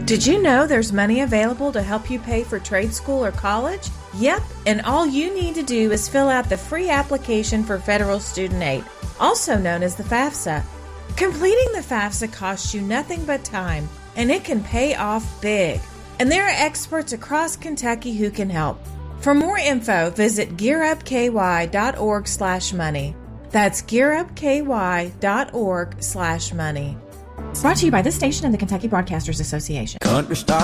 Did you know there's money available to help you pay for trade school or college? Yep, and all you need to do is fill out the free application for federal student aid, also known as the FAFSA. Completing the FAFSA costs you nothing but time, and it can pay off big. And there are experts across Kentucky who can help. For more info, visit gearupky.org/money. That's gearupky.org/money. Brought to you by this station and the Kentucky Broadcasters Association.